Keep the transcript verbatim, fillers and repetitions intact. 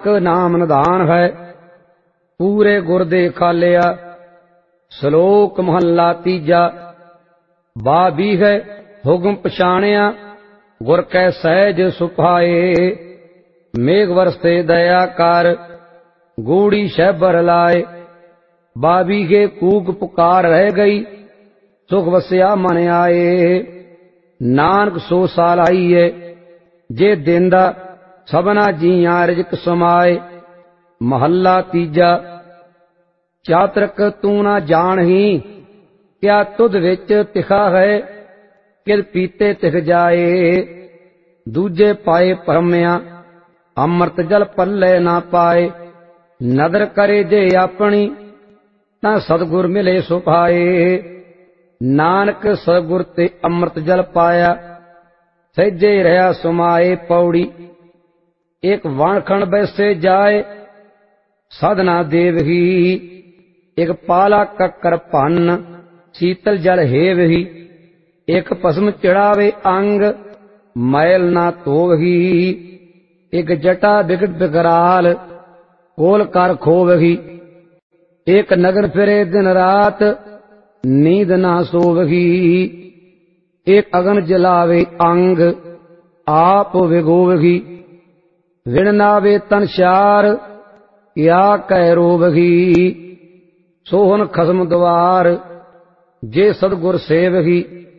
नानक नाम निधान है पूरे गुर दे खालिया। श्लोक महला तीजा। बा बीह हुक्म पछाणिया गुर कै सहज सुभाए। मेघ वरसे दया कर गूढ़ी शैबर लाए। बाबीघे कूक पुकार रह गई सुख वस्या मन आए। नानक सो साल आईए जे देंदा सबना जियां रिजक समाए। महला तीजा। चातरक तू ना जानही क्या तुध विच तिखा है किल पीते तिख जाए। दूजे पाए भरमिया अमृत जल पल्ले ना पाए। नदर करे जे अपनी तां सतगुर मिले सुभाए। नानक सतगुर ते अमृत जल पाया सहजे रहा सुमाए। पौड़ी। एक वाणखण बैसे जाए साधना देवही। एक पाला कक्कर भन शीतल जल हेवही। एक भस्म चढ़ावे अंग मैल ना धोवही। एक जटा बिगट बिकराल कोल कर खोवही। एक नगर फिरे दिन रात नींद ना सोवही। एक अगन जलावे अंग आप विगोवही। विण नावे तन शार या कह रोवही। सोहन खसम द्वार जे सदगुर सेवही।